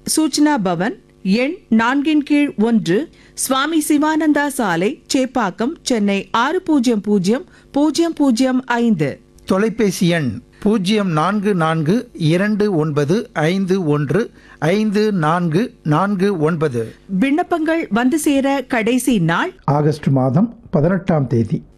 சூச்சனா பவன், எண் 4-1, சுவாமி சிவானந்தா சாலை, சேப்பாக்கம், சென்னை 600005. தொலைபேசி எண் 0449515449. விண்ணப்பங்கள் வந்து சேர கடைசி நாள் ஆகஸ்ட் மாதம் 18ஆம் தேதி.